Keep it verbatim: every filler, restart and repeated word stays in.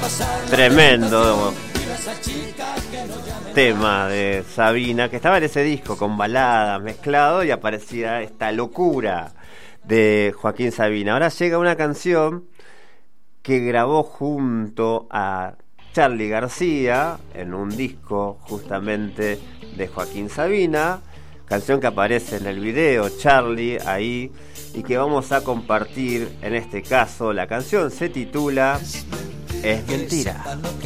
Tremendo tema de Sabina, que estaba en ese disco con baladas mezclado y aparecía esta locura de Joaquín Sabina. Ahora llega una canción que grabó junto a Charly García en un disco justamente de Joaquín Sabina, canción que aparece en el video, Charly ahí, y que vamos a compartir. En este caso la canción se titula Es Mentira.